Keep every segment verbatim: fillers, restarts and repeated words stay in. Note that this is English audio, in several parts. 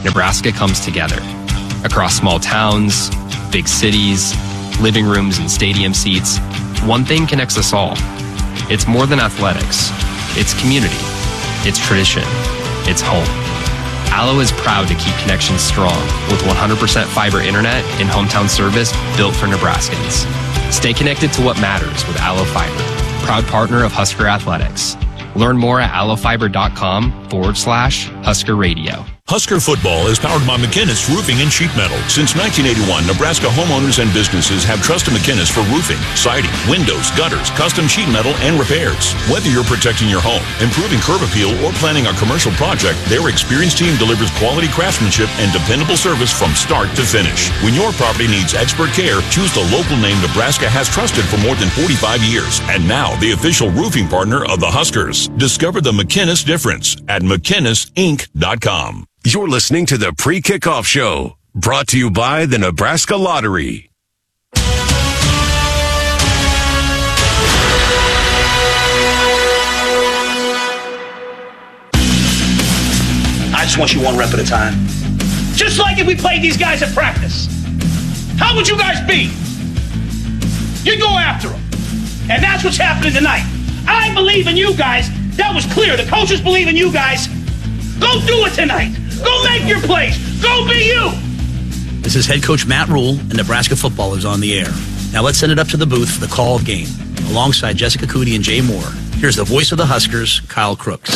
Nebraska comes together. Across small towns, big cities, living rooms and stadium seats, one thing connects us all. It's more than athletics. It's community. It's tradition. It's home. Allo is proud to keep connections strong with one hundred percent fiber internet and hometown service built for Nebraskans. Stay connected to what matters with Allo Fiber, proud partner of Husker Athletics. Learn more at allofiber.com forward slash Husker Radio. Husker football is powered by McInnes Roofing and Sheet Metal. Since nineteen eighty-one, Nebraska homeowners and businesses have trusted McInnes for roofing, siding, windows, gutters, custom sheet metal, and repairs. Whether you're protecting your home, improving curb appeal, or planning a commercial project, their experienced team delivers quality craftsmanship and dependable service from start to finish. When your property needs expert care, choose the local name Nebraska has trusted for more than forty-five years. And now, the official roofing partner of the Huskers. Discover the McInnes difference at McInnes Inc dot com. You're listening to the Pre-Kickoff Show, brought to you by the Nebraska Lottery. I just want you one rep at a time. Just like if we played these guys at practice. How would you guys be? You go after them. And that's what's happening tonight. I believe in you guys. That was clear. The coaches believe in you guys. Go do it tonight. Go make your plays. Go be you. This is head coach Matt Rule, and Nebraska football is on the air. Now let's send it up to the booth for the call of game. Alongside Jessica Cootie and Jay Moore, here's the voice of the Huskers, Kyle Crooks.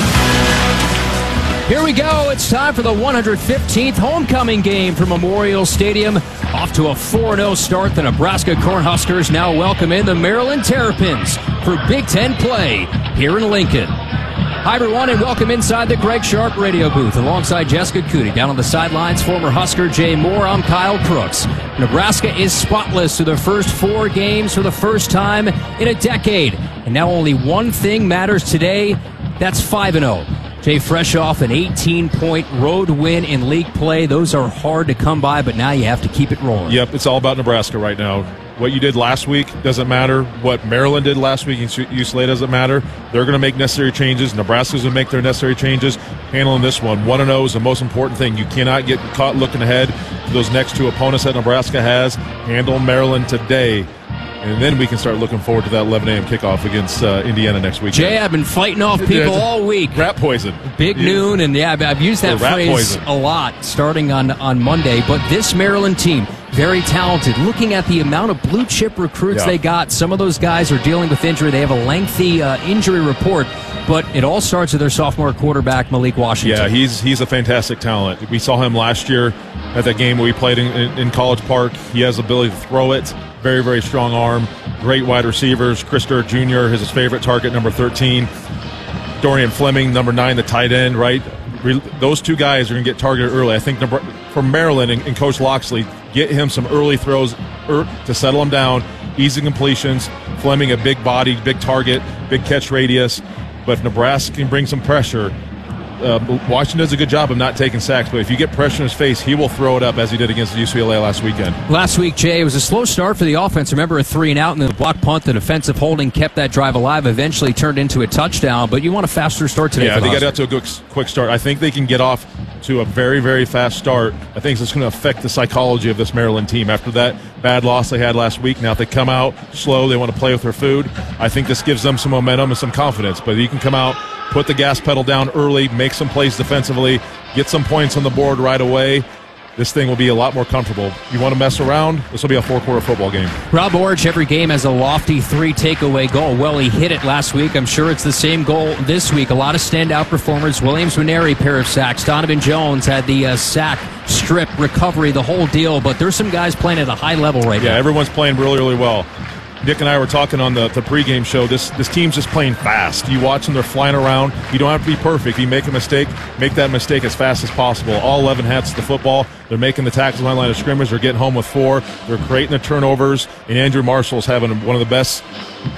Here we go. It's time for the one hundred fifteenth homecoming game from Memorial Stadium. Off to a four and oh start, the Nebraska Cornhuskers now welcome in the Maryland Terrapins for Big Ten play here in Lincoln. Hi, everyone, and welcome inside the Greg Sharp radio booth alongside Jessica Cootie. Down on the sidelines, former Husker Jay Moore. I'm Kyle Crooks. Nebraska is spotless through the first four games for the first time in a decade. And now only one thing matters today. That's five and oh. Jay, fresh off an eighteen-point road win in league play. Those are hard to come by, but now you have to keep it rolling. Yep, it's all about Nebraska right now. What you did last week doesn't matter. What Maryland did last week in U C L A doesn't matter. They're going to make necessary changes. Nebraska's going to make their necessary changes. Handling this one, one and oh is the most important thing. You cannot get caught looking ahead to those next two opponents that Nebraska has. Handle Maryland today. And then we can start looking forward to that eleven a.m. kickoff against uh, Indiana next week. Jay, I've been fighting off people all week. Rat poison. Big yeah. noon, and yeah, I've used that phrase poison. a lot starting on, on Monday. But this Maryland team, very talented. Looking at the amount of blue-chip recruits yeah. they got, some of those guys are dealing with injury. They have a lengthy uh, injury report. But it all starts with their sophomore quarterback, Malik Washington. Yeah, he's he's a fantastic talent. We saw him last year at that game we played in, in, in College Park. He has the ability to throw it. Very, very strong arm. Great wide receivers. Chris Sturt Junior is his favorite target, number thirteen. Dorian Fleming, number nine, the tight end, right? Those two guys are going to get targeted early. I think from Maryland and, and Coach Loxley, get him some early throws to settle him down, easy completions. Fleming, a big body, big target, big catch radius. But if Nebraska can bring some pressure, uh, Washington does a good job of not taking sacks, but if you get pressure in his face, he will throw it up as he did against U C L A last weekend. Last week, Jay, it was a slow start for the offense. Remember, a three and out, and the block punt, the defensive holding kept that drive alive, eventually turned into a touchdown, but you want a faster start today. Yeah, for the they got out to a good, quick start. I think they can get off to a very, very fast start. I think it's going to affect the psychology of this Maryland team. After that bad loss they had last week, now if they come out slow, they want to play with their food, I think this gives them some momentum and some confidence. But you can come out, put the gas pedal down early, make some plays defensively, get some points on the board right away. This thing will be a lot more comfortable. You want to mess around, this will be a four-quarter football game. Rob Orich, every game has a lofty three-takeaway goal. Well, he hit it last week. I'm sure it's the same goal this week. A lot of standout performers. Williams Nwaneri, pair of sacks. Donovan Jones had the uh, sack, strip, recovery, the whole deal. But there's some guys playing at a high level right yeah, now. Yeah, everyone's playing really, really well. Nick and I were talking on the, the pregame show. This this team's just playing fast. You watch them, they're flying around. You don't have to be perfect. If you make a mistake, make that mistake as fast as possible. All eleven hats to the football. They're making the tackles on the line of scrimmage. They're getting home with four. They're creating the turnovers. And Andrew Marshall's having one of the best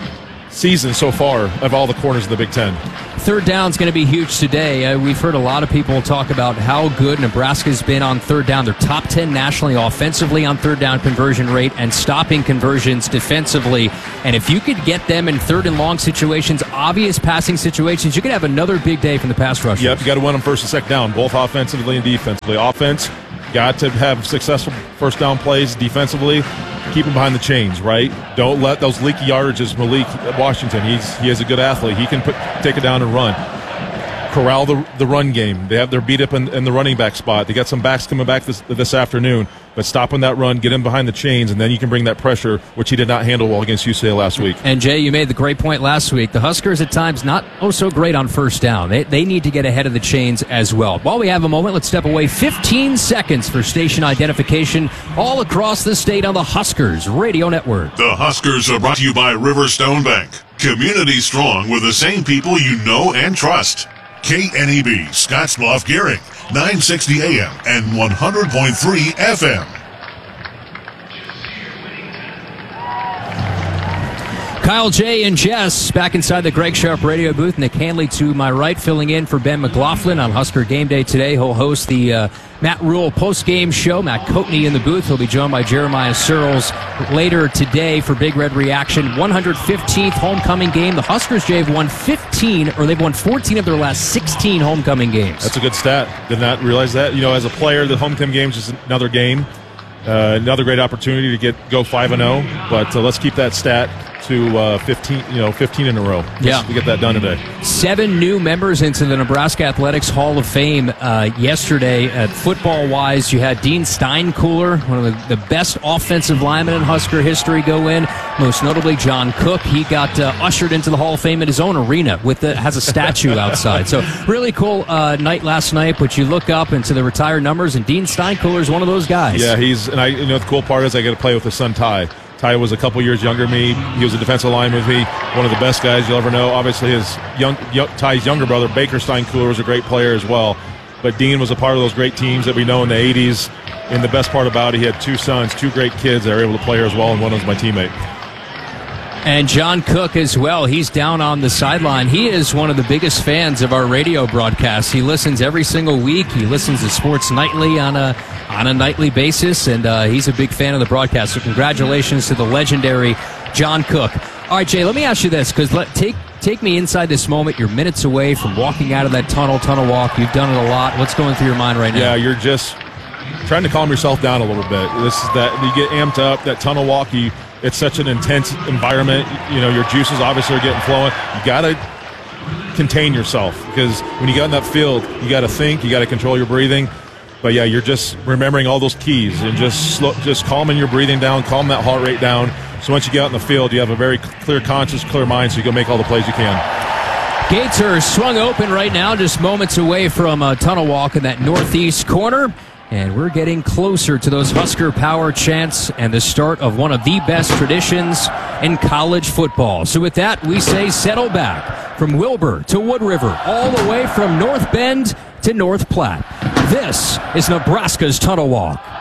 season so far of all the corners in the Big Ten. Third down is going to be huge today. Uh, we've heard a lot of people talk about how good Nebraska's been on third down. They're top ten nationally offensively on third down conversion rate and stopping conversions defensively. And if you could get them in third and long situations, obvious passing situations, you could have another big day from the pass rushers. Yep, you got to win them first and second down, both offensively and defensively. Offense, got to have successful first down plays. Defensively, keep him behind the chains, right? Don't let those leaky yardages. Malik Washington, he's he is a good athlete. He can put, take it down and run. Corral the the run game. They have their beat up in, in the running back spot. They got some backs coming back this this afternoon. But stopping that run, get him behind the chains, and then you can bring that pressure, which he did not handle well against U C L A last week. And Jay, you made the great point last week. The Huskers at times not oh so great on first down. They they need to get ahead of the chains as well. While we have a moment, let's step away fifteen seconds for station identification all across the state on the Huskers Radio Network. The Huskers are brought to you by Riverstone Bank. Community strong with the same people you know and trust. K N E B, Scottsbluff, Gearing, nine sixty A M and one hundred point three F M. Kyle, Jay, and Jess back inside the Greg Sharp radio booth. Nick Hanley to my right, filling in for Ben McLaughlin on Husker Game Day today. He'll host the uh, Matt Rule post-game show. Matt Coatney in the booth. He'll be joined by Jeremiah Searles later today for Big Red Reaction. one hundred fifteenth homecoming game. The Huskers, Jay, have won fifteen, or they've won fourteen of their last sixteen homecoming games. That's a good stat. Did not realize that. You know, as a player, the homecoming game is just another game. Uh, another great opportunity to get go five and oh. But uh, let's keep that stat to uh, fifteen, you know, fifteen in a row. Let's, yeah, to get that done today. Seven new members into the Nebraska Athletics Hall of Fame uh, yesterday. Uh, football-wise, you had Dean Steinkuhler, one of the, the best offensive linemen in Husker history, go in. Most notably, John Cook. He got uh, ushered into the Hall of Fame in his own arena with the, has a statue outside. So really cool uh, night last night. But you look up into the retired numbers, and Dean Steinkuhler is one of those guys. Yeah, he's and I. You know, the cool part is I get to play with his son Ty. Ty was a couple years younger than me. He was a defensive lineman with me. One of the best guys you'll ever know. Obviously, his young, young Ty's younger brother, Baker Steinkuhler, was a great player as well. But Dean was a part of those great teams that we know in the eighties. And the best part about it, he had two sons, two great kids that were able to play as well, and one was my teammate. And John Cook as well. He's down on the sideline. He is one of the biggest fans of our radio broadcasts. He listens every single week. He listens to Sports Nightly on a on a nightly basis, and uh, he's a big fan of the broadcast. So congratulations to the legendary John Cook. All right, Jay, let me ask you this, because let take take me inside this moment. You're minutes away from walking out of that tunnel, tunnel walk. You've done it a lot. What's going through your mind right now? Yeah, you're just trying to calm yourself down a little bit. This is that you get amped up. That tunnel walk, you. It's such an intense environment. You know, your juices obviously are getting flowing. You got to contain yourself, because when you get in that field, you got to think, you got to control your breathing. But yeah, you're just remembering all those keys and just slow, just calming your breathing down, calm that heart rate down. So once you get out in the field, you have a very clear conscience, clear mind, so you can make all the plays you can. Gates are swung open right now, just moments away from a tunnel walk in that northeast corner. And we're getting closer to those Husker power chants and the start of one of the best traditions in college football. So with that, we say settle back from Wilbur to Wood River, all the way from North Bend to North Platte. This is Nebraska's Tunnel Walk.